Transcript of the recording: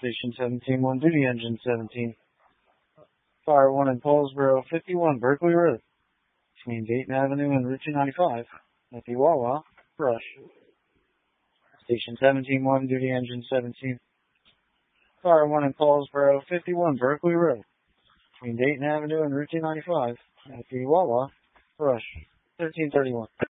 Station 17-1, duty engine 17. Fire 1 in Paulsboro, 51 Berkeley Road, between Dayton Avenue and Route 295, at the Wawa, Brush. Station 17-1, duty engine 17. Fire 1 in Paulsboro, 51 Berkeley Road, between Dayton Avenue and Route 295, at the Wawa, Brush. 1331.